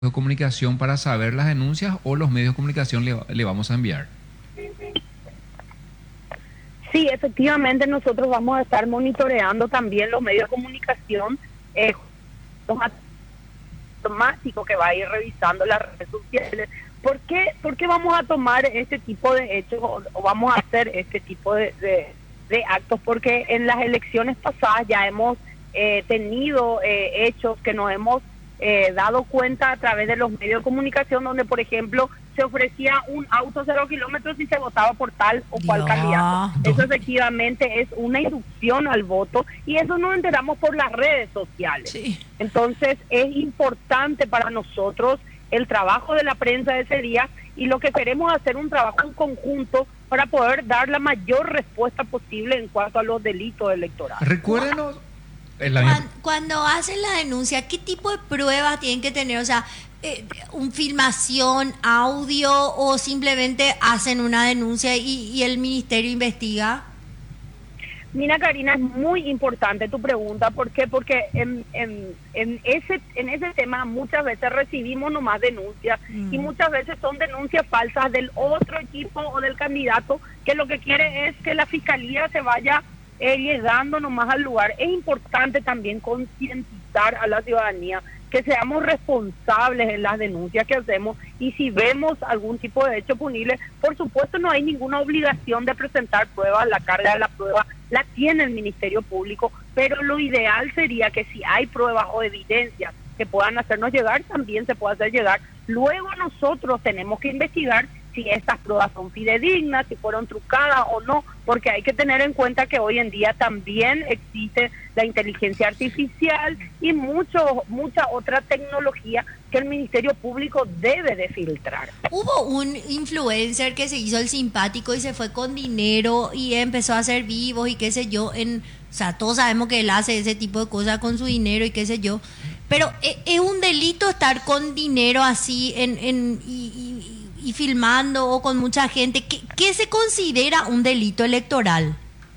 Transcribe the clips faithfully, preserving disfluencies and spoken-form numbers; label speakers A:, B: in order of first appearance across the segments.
A: de comunicación para saber las denuncias o los medios de comunicación le, le vamos a enviar?
B: Sí, efectivamente nosotros vamos a estar monitoreando también los medios de comunicación, eh, los automáticos que va a ir revisando las redes sociales. ¿Por qué, por qué vamos a tomar este tipo de hechos o, o vamos a hacer este tipo de, de, de actos? Porque en las elecciones pasadas ya hemos eh, tenido eh, hechos que nos hemos eh, dado cuenta a través de los medios de comunicación, donde, por ejemplo, se ofrecía un auto cero kilómetros y se votaba por tal o cual candidato.
C: Dios.
B: Eso efectivamente es una inducción al voto y eso nos enteramos por las redes sociales.
C: Sí.
B: Entonces es importante para nosotros el trabajo de la prensa de ese día y lo que queremos hacer un trabajo en conjunto para poder dar la mayor respuesta posible en cuanto a los delitos electorales.
A: Recuérdenos... el año-
C: Cuan- Cuando hacen la denuncia, ¿qué tipo de pruebas tienen que tener? O sea, eh, un filmación, audio o simplemente hacen una denuncia y, y el ministerio investiga.
B: Mira, Karina, es muy importante tu pregunta. ¿Por qué? Porque en, en, en, ese, en ese tema muchas veces recibimos nomás denuncias
C: Mm.
B: y muchas veces son denuncias falsas del otro equipo o del candidato que lo que quiere es que la fiscalía se vaya eh, llegando nomás al lugar. Es importante también concientizar a la ciudadanía que seamos responsables en las denuncias que hacemos y si vemos algún tipo de hecho punible, por supuesto no hay ninguna obligación de presentar pruebas, la carga de la prueba la tiene el Ministerio Público, pero lo ideal sería que si hay pruebas o evidencias que puedan hacernos llegar, también se pueda hacer llegar. Luego nosotros tenemos que investigar si estas pruebas son fidedignas, si fueron trucadas o no, porque hay que tener en cuenta que hoy en día también existe la inteligencia artificial y mucho, mucha otra tecnología que el Ministerio Público debe de filtrar.
C: Hubo un influencer que se hizo el simpático y se fue con dinero y empezó a hacer vivos y qué sé yo. En, o sea, todos sabemos que él hace ese tipo de cosas con su dinero y qué sé yo. Pero eh, es un delito estar con dinero así en, en y, y- y filmando o con mucha gente. ¿Qué, qué se considera un delito electoral?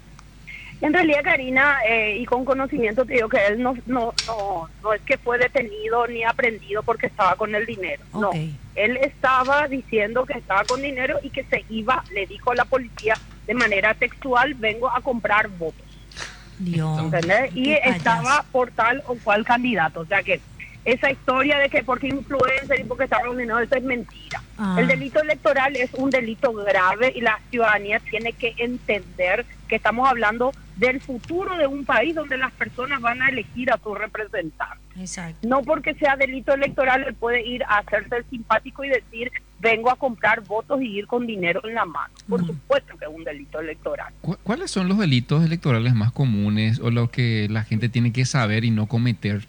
B: En realidad, Karina, eh, y con conocimiento te digo que él no, no, no, no es que fue detenido ni aprendido porque estaba con el dinero. No,
C: Ok.
B: él estaba diciendo que estaba con dinero y que se iba, le dijo a la policía de manera textual, vengo a comprar votos.
C: Dios.
B: ¿Entendés? Y
C: Qué payaso.
B: estaba por tal o cual candidato. O sea que esa historia de que porque influencer y porque estaba con dinero, eso es mentira.
C: Ah.
B: El delito electoral es un delito grave y la ciudadanía tiene que entender que estamos hablando del futuro de un país donde las personas van a elegir a su representante.
C: Exacto.
B: No porque sea delito electoral, él puede ir a hacerse el simpático y decir, vengo a comprar votos y ir con dinero en la mano. Por
C: Mm.
B: supuesto que es un delito electoral.
A: ¿Cu- ¿Cuáles son los delitos electorales más comunes o los que la gente tiene que saber y no cometer?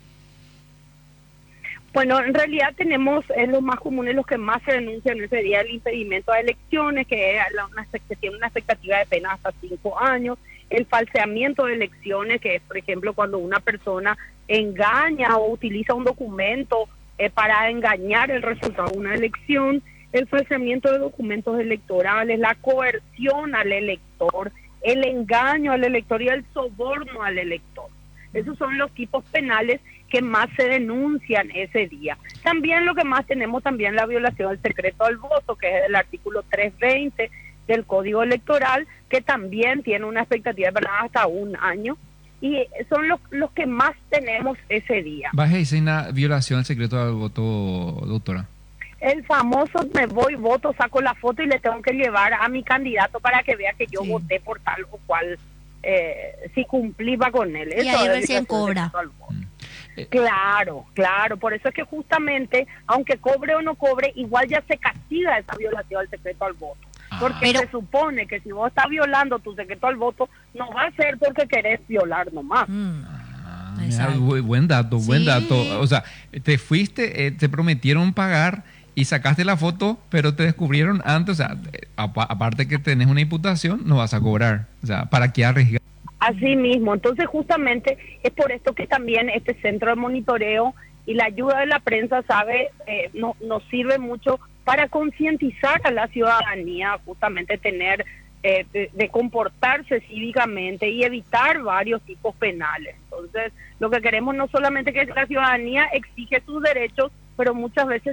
B: Bueno, en realidad tenemos eh, los más comunes, los que más se denuncian ese día, el impedimento a elecciones, que, es la- una, que tiene una expectativa de pena hasta cinco años, el falseamiento de elecciones, que es, por ejemplo, cuando una persona engaña o utiliza un documento eh, para engañar el resultado de una elección, el falseamiento de documentos electorales, la coerción al elector, el engaño al elector y el soborno al elector. Esos son los tipos penales que más se denuncian ese día. También lo que más tenemos también la violación del secreto al voto, que es el artículo trescientos veinte del Código Electoral, que también tiene una expectativa de verdad hasta un año, y son los, los que más tenemos ese día.
A: Baja y una violación al secreto del voto, doctora.
B: El famoso me voy, voto, saco la foto y le tengo que llevar a mi candidato para que vea que yo
C: Sí.
B: voté por tal o cual, eh, si cumplía con él.
C: Y
B: Eso
C: ahí
B: es
C: recién
B: violación del
C: cobra.
B: secreto al voto.
A: Mm. Eh,
B: Claro, claro, por eso es que justamente, aunque cobre o no cobre, igual ya se castiga esa violación al secreto al voto.
A: Ah.
B: Porque
C: Pero-
B: se supone que si vos estás violando tu secreto al voto, no va a ser porque querés violar nomás.
C: Mm.
A: Ah, mira,
C: Exacto.
A: bu- buen dato, buen
C: Sí.
A: dato. O sea, te fuiste, eh, te prometieron pagar y sacaste la foto, pero te descubrieron antes. O sea, eh, apa- aparte que tenés una imputación, no vas a cobrar. O sea, ¿para qué arriesgar?
B: Así mismo, entonces justamente es por esto que también este centro de monitoreo y la ayuda de la prensa, sabe, eh, no, nos sirve mucho para concientizar a la ciudadanía, justamente tener, eh, de, de comportarse cívicamente y evitar varios tipos penales. Entonces, lo que queremos no solamente que la ciudadanía exige sus derechos, pero muchas veces